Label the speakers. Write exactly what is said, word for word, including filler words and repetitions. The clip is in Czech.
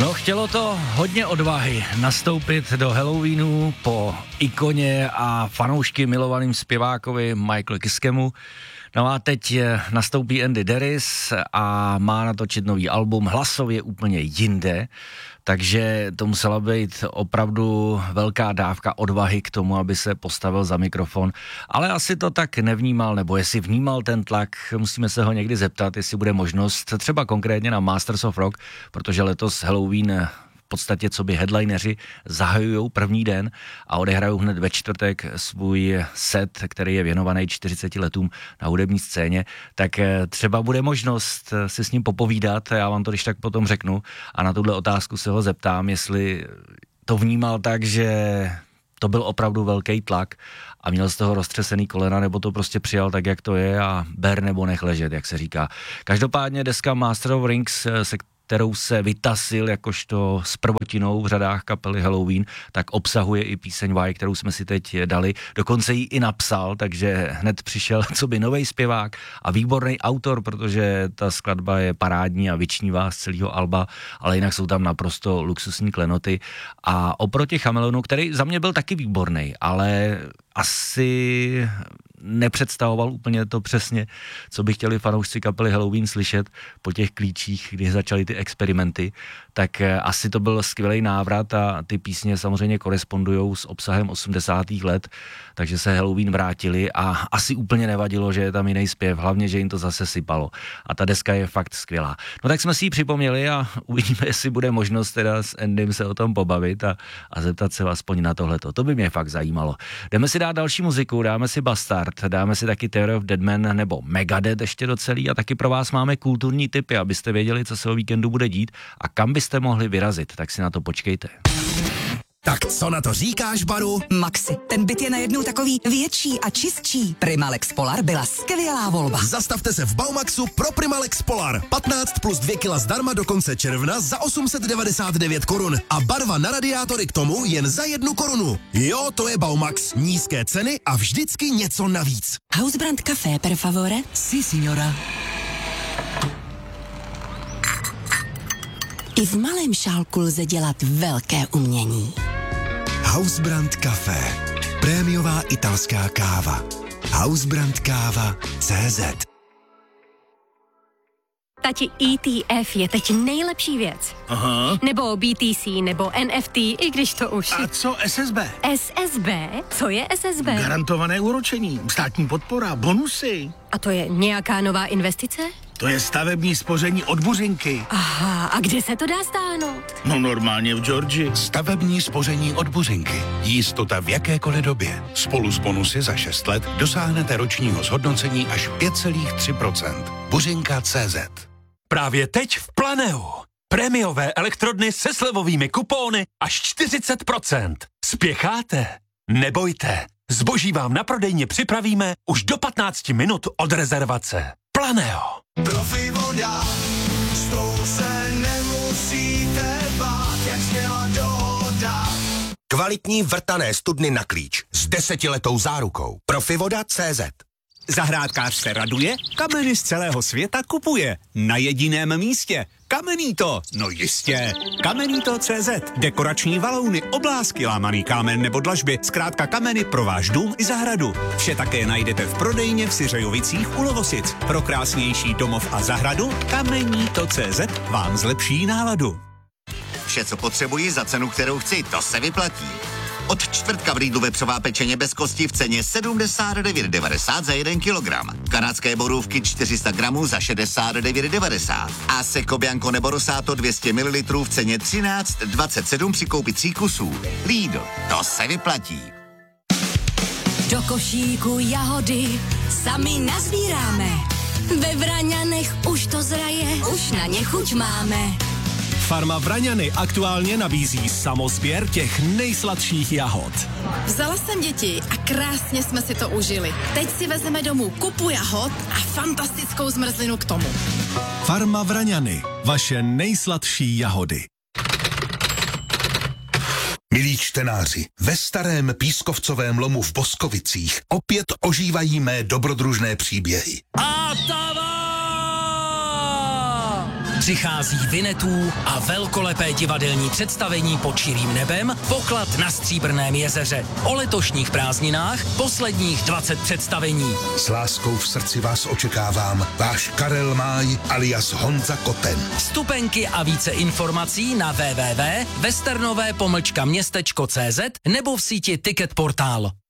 Speaker 1: No, chtělo to hodně odvahy nastoupit do Halloweenu po ikoně a fanoušky milovaným zpěvákovi Michaelu Kiskemu. No a teď nastoupí Andy Deris a má natočit nový album, hlasově úplně jinde, takže to musela být opravdu velká dávka odvahy k tomu, aby se postavil za mikrofon, ale asi to tak nevnímal, nebo jestli vnímal ten tlak, musíme se ho někdy zeptat, jestli bude možnost, třeba konkrétně na Masters of Rock, protože letos Halloween v podstatě co by headlineři zahajujou první den a odehrajou hned ve čtvrtek svůj set, který je věnovaný čtyřiceti letům na hudební scéně, tak třeba bude možnost si s ním popovídat, já vám to když tak potom řeknu a na tuhle otázku se ho zeptám, jestli to vnímal tak, že to byl opravdu velký tlak a měl z toho roztřesený kolena, nebo to prostě přijal tak, jak to je a ber nebo nech ležet, jak se říká. Každopádně deska Master of Rings, se kterou se vytasil jakožto s prvotinou v řadách kapely Halloween, tak obsahuje i píseň Why, kterou jsme si teď dali. Dokonce ji i napsal, takže hned přišel co by novej zpěvák a výborný autor, protože ta skladba je parádní a vyčnívá z celého alba, ale jinak jsou tam naprosto luxusní klenoty. A oproti Chameleonu, který za mě byl taky výborný, ale asi nepředstavoval úplně to přesně, co by chtěli fanoušci kapely Halloween slyšet po těch klíčích, kdy začaly ty experimenty, tak asi to byl skvělý návrat a ty písně samozřejmě korespondujou s obsahem osmdesátých let, takže se Halloween vrátili a asi úplně nevadilo, že je tam jiný zpěv, hlavně, že jim to zase sypalo. A ta deska je fakt skvělá. No tak jsme si ji připomněli a uvidíme, jestli bude možnost teda s Endym se o tom pobavit a, a zeptat se aspoň na tohleto. To by mě fakt zajímalo. Jdeme si dát další muziku, dáme si Bastard, dáme si taky Theory of Dead Man nebo Megadeth ještě do celý a taky pro vás máme kulturní tipy, abyste věděli, co se o víkendu bude dít a kam byste mohli vyrazit, tak si na to počkejte.
Speaker 2: Tak co na to říkáš, Baru?
Speaker 3: Maxi, ten byt je najednou takový větší a čistší. Primalex Polar byla skvělá volba.
Speaker 2: Zastavte se v Baumaxu pro Primalex Polar. patnáct plus dvě kila zdarma do konce června za osm set devadesát devět korun a barva na radiátory k tomu jen za jednu korunu. Jo, to je Baumax. Nízké ceny a vždycky něco navíc.
Speaker 3: Hausbrand Café, per favore?
Speaker 2: Si, signora.
Speaker 3: I v malém šálku lze dělat velké umění.
Speaker 2: Hausbrand Café. Prémiová italská káva. Hausbrandkáva tečka cé zet.
Speaker 4: Tati, E T F je teď nejlepší věc.
Speaker 5: Aha.
Speaker 4: Nebo B T C, nebo N F T, i když to už...
Speaker 5: A co S S B?
Speaker 4: S S B? Co je S S B?
Speaker 5: Garantované úročení, státní podpora, bonusy.
Speaker 4: A to je nějaká nová investice?
Speaker 5: To je stavební spoření od Buřinky.
Speaker 4: Aha, a kde se to dá stáhnout?
Speaker 5: No normálně v Georgii.
Speaker 6: Stavební spoření od Buřinky. Jistota v jakékoliv době. Spolu s bonusy za šest let dosáhnete ročního zhodnocení až pět celá tři procenta. Buřinka tečka cé zet.
Speaker 7: Právě teď v Planeu. Prémiové elektrodny se slevovými kupóny až čtyřicet procent. Spěcháte? Nebojte. Zboží vám na prodejně připravíme už do patnácti minut od rezervace. Planeo.
Speaker 8: Profi voda, s tou se nemusíte bát, jak zněla dohoda.
Speaker 2: Kvalitní vrtané studny na klíč s desetiletou zárukou. Profivoda tečka cé zet.
Speaker 9: Zahrádkář se raduje, kameny z celého světa kupuje. Na jediném místě. Kamenito, no jistě. Kamenito tečka cé zet. Dekorační valouny, oblásky, lámaný kámen nebo dlažby. Zkrátka kameny pro váš dům i zahradu. Vše také najdete v prodejně v Syřejovicích u Lovosic. Pro krásnější domov a zahradu Kamenito tečka cé zet vám zlepší náladu.
Speaker 10: Vše, co potřebuji za cenu, kterou chci, to se vyplatí. Od čtvrtka v Lidlu vepřová pečeně bez kosti v ceně sedmdesát devět devadesát za jeden kilogram. Kanadské borůvky čtyři sta gramů za šedesát devět devadesát. A Seco Bianco nebo Rosato dvě stě mililitrů v ceně třináct dvacet sedm při koupi tří kusů. Lidl, to se vyplatí.
Speaker 3: Do košíku jahody sami nazbíráme. Ve Vraňanech už to zraje, už na ně chuť máme.
Speaker 11: Farma Vraňany aktuálně nabízí samosběr těch nejsladších jahod.
Speaker 12: Vzala jsem děti a krásně jsme si to užili. Teď si vezmeme domů kupu jahod a fantastickou zmrzlinu k tomu.
Speaker 11: Farma Vraňany, vaše nejsladší jahody.
Speaker 6: Milí čtenáři, ve starém pískovcovém lomu v Boskovicích opět ožívají mé dobrodružné příběhy.
Speaker 8: A tava!
Speaker 13: Přichází Vinetů a velkolepé divadelní představení Pod širým nebem, Poklad na Stříbrném jezeře. O letošních prázdninách posledních dvacet představení.
Speaker 14: S láskou v srdci vás očekávám, váš Karel Máj alias Honza Koten.
Speaker 13: Vstupenky a více informací na w w w tečka westernové pomlčka městečko cé zet nebo v síti Ticket Portál.